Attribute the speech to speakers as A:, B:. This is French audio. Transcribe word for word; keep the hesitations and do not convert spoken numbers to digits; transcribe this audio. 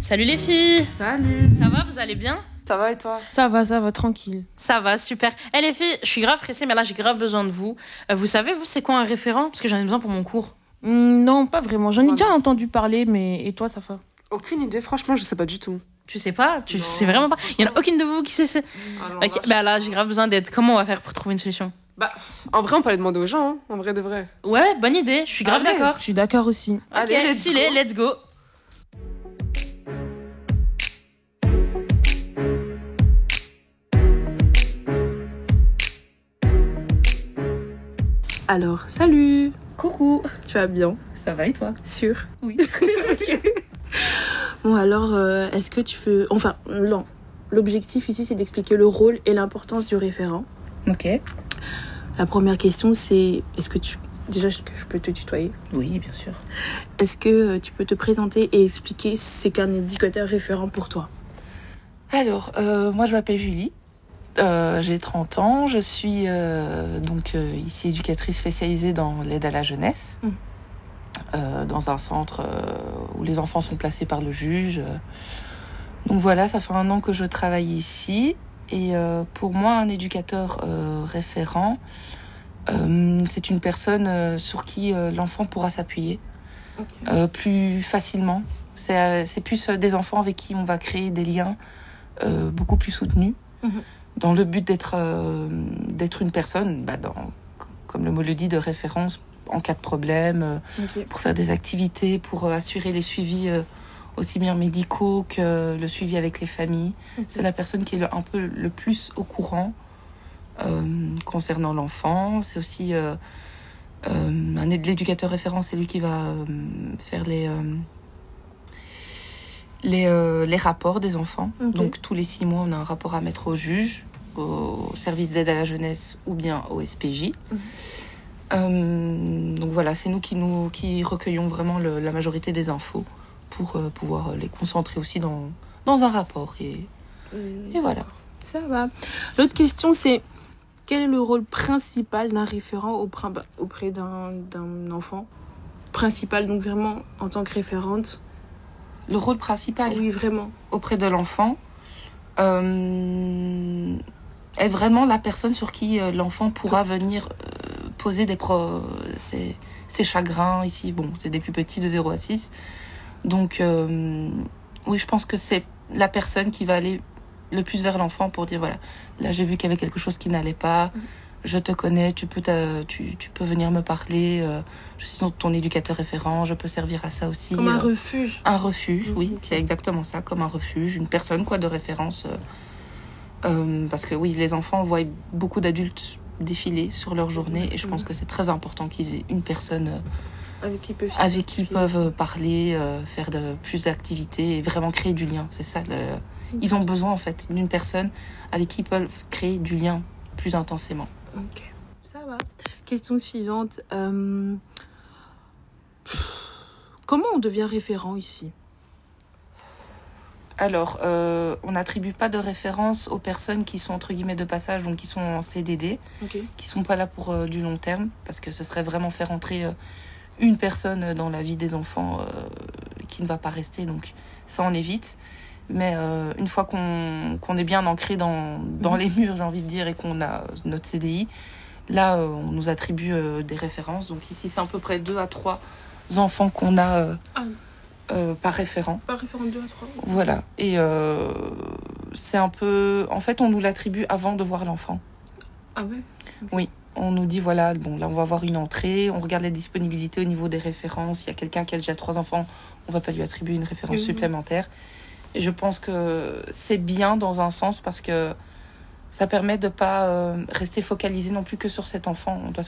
A: Salut les filles.
B: Salut.
A: Ça va, vous allez bien?
B: Ça va et toi?
C: Ça va, ça va, tranquille.
A: Ça va, super. Eh les filles, je suis grave pressée, mais là j'ai grave besoin de vous. Euh, vous savez, vous, c'est quoi un référent? Parce que j'en ai besoin pour mon cours.
C: Hmm, non, pas vraiment. J'en ai
B: Moi,
C: déjà
B: non.
C: entendu parler, mais et toi, ça va?
B: Aucune idée, franchement, je sais pas du tout.
A: Tu sais pas? Tu
B: Non.
A: sais vraiment pas? Il y en a aucune de vous qui sait. c'est-
B: Alors,
A: Ok, bah là j'ai grave besoin d'aide. Comment on va faire pour trouver une solution?
B: Bah, en vrai, on peut aller demander aux gens, hein, en vrai de vrai.
A: Ouais, bonne idée, je suis grave
B: Allez.
A: d'accord.
C: Je suis d'accord aussi.
B: Allez,
A: Ok,
B: let's
A: stylé,
B: go.
A: let's go.
D: Alors, salut.
A: Coucou.
D: Tu vas bien?
A: Ça va et toi?
D: Sûr?
A: Oui.
D: Bon, alors, euh, est-ce que tu peux... Enfin, non. L'objectif ici, c'est d'expliquer le rôle et l'importance du référent.
A: Ok.
D: La première question, c'est... Est-ce que tu... Déjà, est-ce que je peux te tutoyer?
A: Oui, bien sûr.
D: Est-ce que euh, tu peux te présenter et expliquer c'est qu'un éducateur référent pour toi?
E: Alors, euh, moi je m'appelle Julie, Euh, j'ai trente ans, je suis euh, donc euh, ici éducatrice spécialisée dans l'aide à la jeunesse,
D: Mm.
E: euh, dans un centre euh, où les enfants sont placés par le juge. Donc voilà, ça fait un an que je travaille ici et euh, pour moi un éducateur euh, référent, euh, c'est une personne euh, sur qui euh, l'enfant pourra s'appuyer euh, plus facilement. C'est, euh, c'est plus euh, des enfants avec qui on va créer des liens euh, beaucoup plus soutenus,
D: Mhm.
E: dans le but d'être, euh, d'être une personne, bah, dans, comme le mot le dit, de référence en cas de problème, euh,
D: Ok.
E: pour faire des activités, pour euh, assurer les suivis euh, aussi bien médicaux que le suivi avec les familles.
D: Ok.
E: C'est la personne qui est le- un peu le plus au courant euh, concernant l'enfant. C'est aussi euh, euh, un aide- l'éducateur référent, c'est lui qui va euh, faire les... euh, les, euh, les rapports des enfants.
D: Ok.
E: Donc tous les six mois, on a un rapport à mettre au juge, au service d'aide à la jeunesse ou bien au S P J.
D: Mhm.
E: Euh, donc voilà, c'est nous qui, nous qui recueillons vraiment le- la majorité des infos pour euh, pouvoir les concentrer aussi dans, dans un rapport. Et, et voilà.
D: Ça va. L'autre question, c'est quel est le rôle principal d'un référent auprès, bah, auprès d'un, d'un enfant? Principal, donc vraiment en tant que référente.
E: Le rôle principal
D: Oui, vraiment.
E: auprès de l'enfant, euh, est vraiment la personne sur qui euh, l'enfant pourra venir euh, poser des pro- ses, ses chagrins. Ici, bon, c'est des plus petits de zéro à six. Donc, euh, oui, je pense que c'est la personne qui va aller le plus vers l'enfant pour dire, voilà, là j'ai vu qu'il y avait quelque chose qui n'allait pas, je te connais, tu peux, t'a- tu, tu peux venir me parler, euh, je suis ton éducateur référent, je peux servir à ça aussi.
D: Comme un
E: euh,
D: refuge.
E: un refuge,
D: Mhm.
E: oui, c'est exactement ça, comme un refuge, une personne quoi de référence. euh, euh, parce que oui, les enfants voient beaucoup d'adultes défiler sur leur journée et je pense
D: Mhm.
E: que c'est très important qu'ils aient une personne euh,
D: Avec qui ils peuvent
E: avec qui ils
D: s'identifier.
E: peuvent parler, euh, faire de plus d'activités et vraiment créer du lien. C'est ça, le... ils ont besoin en fait d'une personne avec qui ils peuvent créer du lien plus intensément.
D: Ok, ça va. Question suivante. euh, Comment on devient référent ici?
E: Alors, euh, on n'attribue pas de référence aux personnes qui sont entre guillemets de passage, donc qui sont en C D D,
D: Ok.
E: qui sont pas là pour euh, du long terme, parce que ce serait vraiment faire entrer euh, une personne dans la vie des enfants euh, qui ne va pas rester, donc ça on évite. Mais euh, une fois qu'on qu'on est bien ancré dans, dans
D: Mhm.
E: les murs, j'ai envie de dire, et qu'on a notre C D I, là euh, on nous attribue euh, des références. Donc ici c'est à peu près deux à trois enfants qu'on a euh,
D: Ah.
E: euh, par référent.
D: Pas référent deux à trois.
E: Voilà. Et euh, c'est un peu... En fait, on nous l'attribue avant de voir l'enfant.
D: Ah ouais.
E: On nous dit, voilà, bon, là, on va avoir une entrée. On regarde les disponibilités au niveau des références. Il y a quelqu'un qui a déjà trois enfants. On va pas lui attribuer une référence
D: Mhm.
E: supplémentaire. Et je pense que c'est bien dans un sens parce que ça permet de pas euh, rester focalisé non plus que sur cet enfant. On doit